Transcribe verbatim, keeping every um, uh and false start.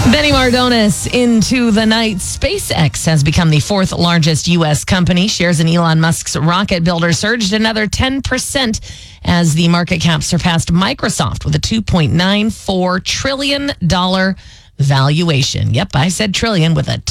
Benny Mardones into the night. SpaceX has become the fourth largest U S company. Shares in Elon Musk's rocket builder surged another ten percent as the market cap surpassed Microsoft with a two point nine four trillion dollars valuation. Yep, I said trillion with a T.